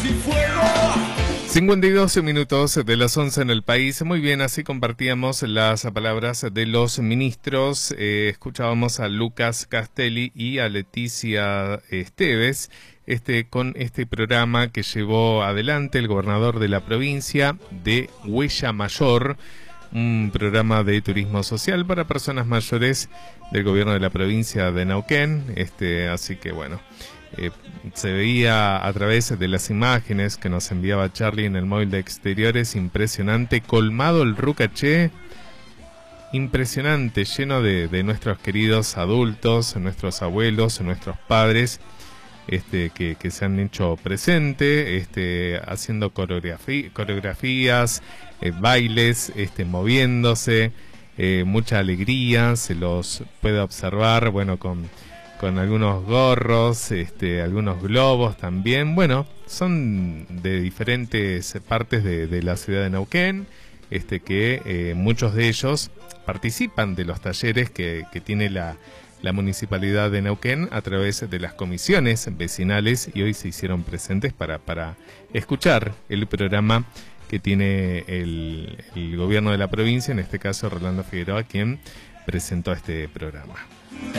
52 minutos de las 11 en el país. Muy bien, así compartíamos las palabras de los ministros. Escuchábamos a Lucas Castelli y a Leticia Esteves con este programa que llevó adelante el gobernador de la provincia de Huella Mayor, un programa de turismo social para personas mayores del gobierno de la provincia de Neuquén. Así que bueno, se veía a través de las imágenes que nos enviaba Charlie en el móvil de exteriores, impresionante, colmado el Rucaché, impresionante, lleno de nuestros queridos adultos, nuestros abuelos, nuestros padres, que se han hecho presente, haciendo coreografías, bailes, moviéndose, mucha alegría, se los puede observar, bueno, con algunos gorros, algunos globos también. Bueno, son de diferentes partes de la ciudad de Neuquén, que muchos de ellos participan de los talleres que tiene la municipalidad de Neuquén a través de las comisiones vecinales, y hoy se hicieron presentes para escuchar el programa que tiene el gobierno de la provincia, en este caso Rolando Figueroa, quien presentó este programa.